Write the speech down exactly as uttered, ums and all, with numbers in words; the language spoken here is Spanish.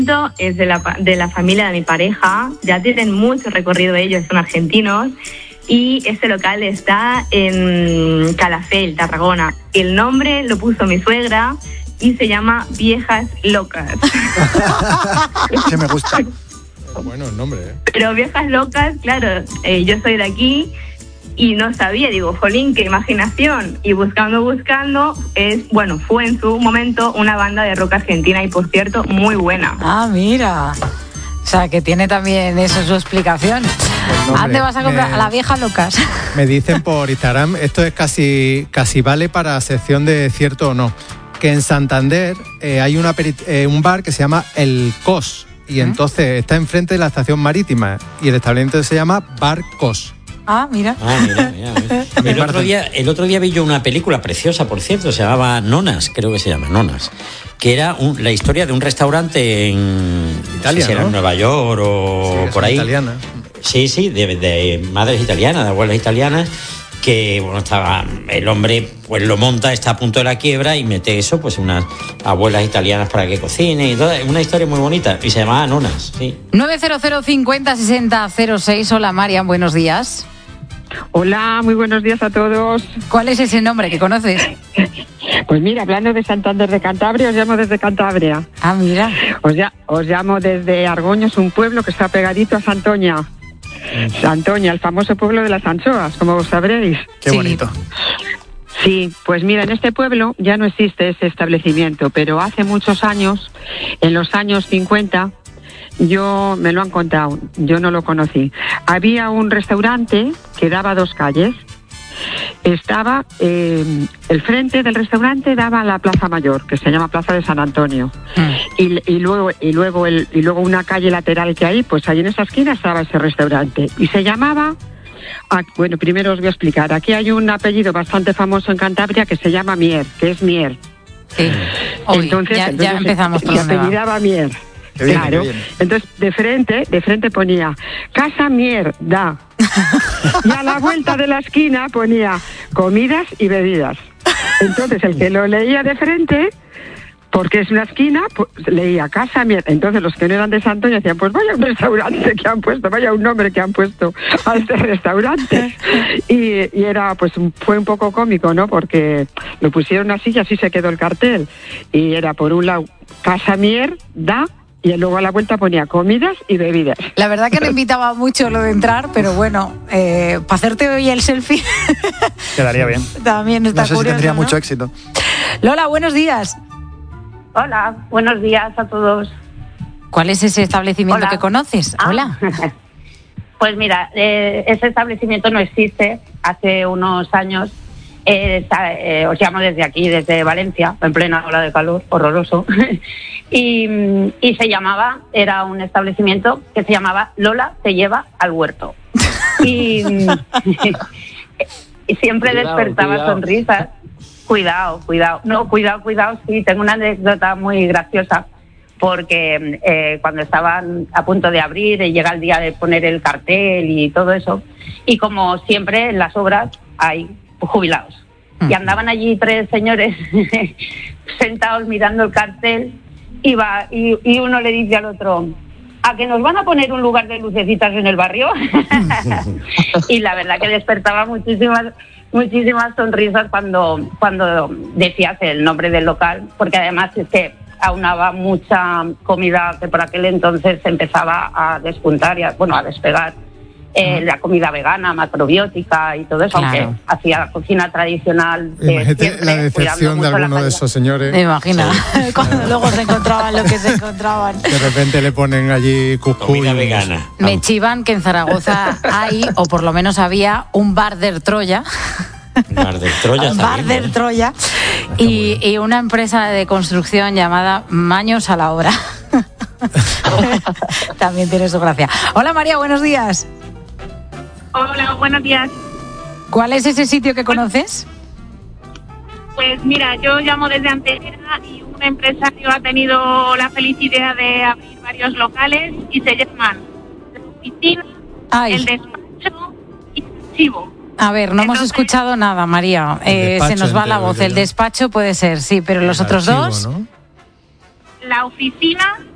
Es de la, de la familia de mi pareja, ya tienen mucho recorrido ellos, son argentinos, y este local está en Calafell, Tarragona. El nombre lo puso mi suegra y se llama Viejas Locas. Que me gusta. Bueno, el nombre, ¿eh? Pero Viejas Locas, claro, eh, yo soy de aquí y no sabía, digo, jolín, qué imaginación. Y buscando, buscando, es, bueno, fue en su momento una banda de rock argentina y, por cierto, muy buena. Ah, mira. O sea, que tiene también eso su explicación. Pues ¿A dónde vas a comprar? Me... A la Vieja Locas. Me dicen por Instagram, esto es casi, casi vale para sección de cierto o no, que en Santander eh, hay una peri- eh, un bar que se llama El Cos, y ¿Eh? entonces está enfrente de la estación marítima, y el establecimiento se llama Bar Cos. Ah, mira. Ah, mira, mira, mira. El otro día, el otro día vi yo una película preciosa, por cierto, se llamaba Nonas, creo que se llama Nonas, que era un, la historia de un restaurante en Italia, no sé si era ¿no? en Nueva York o sí, por ahí. Italiana. Sí, sí, de, de madres italianas, de abuelas italianas, que bueno, estaba el hombre pues lo monta, está a punto de la quiebra y mete eso, pues unas abuelas italianas para que cocinen y todo, una historia muy bonita, y se llamaba Nonas, sí. nueve cero cero cincuenta sesenta cero seis. Hola, Marian, buenos días. Hola, muy buenos días a todos. ¿Cuál es ese nombre que conoces? Pues mira, hablando de Santander de Cantabria, os llamo desde Cantabria. Ah, mira. Os, ya, os llamo desde Argoños, un pueblo que está pegadito a Santoña. Santoña, el famoso pueblo de las anchoas, como vos sabréis. Qué Sí. bonito. Sí, pues mira, en este pueblo ya no existe ese establecimiento, pero hace muchos años, en los años cincuenta, yo me lo han contado, yo no lo conocí. Había un restaurante que daba dos calles. Estaba, eh, el frente del restaurante daba a la Plaza Mayor, que se llama Plaza de San Antonio. Mm. Y, y luego y luego el, y luego una calle lateral que hay, pues ahí en esa esquina estaba ese restaurante. Y se llamaba, ah, bueno, primero os voy a explicar. Aquí hay un apellido bastante famoso en Cantabria que se llama Mier, que es Mier. Sí. Uy, entonces, ya, entonces ya empezamos por se dónde va. apellidaba Mier. Qué bien, Claro, qué bien. entonces de frente, de frente ponía Casa Mierda y a la vuelta de la esquina ponía comidas y bebidas. Entonces el que lo leía de frente, porque es una esquina, pues, leía Casa Mierda. Entonces los que no eran de Santoña decían, pues vaya un restaurante que han puesto, vaya un nombre que han puesto a este restaurante. Y, y era, pues fue un poco cómico, ¿no? Porque lo pusieron así y así se quedó el cartel. Y era por un lado Casa Mierda, y luego a la vuelta ponía comidas y bebidas. La verdad que no invitaba mucho lo de entrar, pero bueno, eh, para hacerte hoy el selfie Quedaría bien. también está No sé si curioso, tendría ¿no? mucho éxito. Lola, buenos días. Hola, buenos días a todos. ¿Cuál es ese establecimiento Hola. que conoces? Ah. Hola. Pues mira, eh, ese establecimiento no existe. Hace unos años, eh, está, eh, os llamo desde aquí, desde Valencia, en plena ola de calor, horroroso. y, y se llamaba, era un establecimiento que se llamaba Lola te lleva al huerto. Y, y siempre Cuidado, despertaba cuidado. sonrisas. Cuidado, cuidado. No, cuidado, cuidado, sí. Tengo una anécdota muy graciosa porque eh, cuando estaban a punto de abrir y llega el día de poner el cartel y todo eso, y como siempre en las obras hay jubilados. Y andaban allí tres señores sentados mirando el cartel y, va, y, y uno le dice al otro, ¿a que nos van a poner un lugar de lucecitas en el barrio? Y la verdad que despertaba muchísimas muchísimas sonrisas cuando, cuando decías el nombre del local, porque además es que aunaba mucha comida que por aquel entonces empezaba a despuntar y a, bueno, a despegar. Eh, la comida vegana, macrobiótica y todo eso, Claro. aunque hacía la cocina tradicional de Imagínate siempre, la cuidando decepción de mucho la alguno de calidad. esos señores. Me imagino. Cuando luego se encontraban lo que se encontraban. De repente le ponen allí cuscús. Comida y- vegana. Me chivan que en Zaragoza hay, o por lo menos había, un bar del Troya. Bar del Troya Un está bar bien, del ¿eh? Troya. Y, y una empresa de construcción llamada Maños a la Obra. También tiene su gracia. Hola María, buenos días. Hola, buenos días. ¿Cuál es ese sitio que conoces? Pues mira, yo llamo desde Antequera y un empresario ha tenido la feliz idea de abrir varios locales y se llaman la oficina, Ay. el despacho y el archivo. A ver, no hemos Entonces- escuchado nada, María. El Eh, despacho se nos va la entero, voz. digo El yo. despacho puede ser, sí, pero los El otros archivo, dos. ¿no? La oficina,